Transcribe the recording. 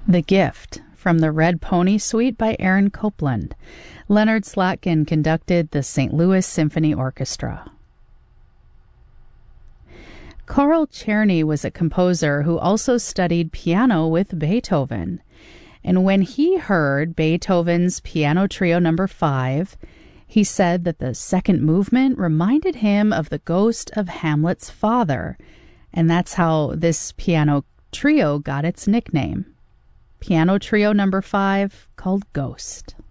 The Gift from the Red Pony Suite by Aaron Copland. Leonard Slatkin conducted the St. Louis Symphony Orchestra. Carl Czerny was a composer who also studied piano with Beethoven. And when he heard Beethoven's Piano Trio No. 5, he said that the second movement reminded him of the ghost of Hamlet's father, and that's how this piano trio got its nickname. Piano Trio No. 5, called Ghost.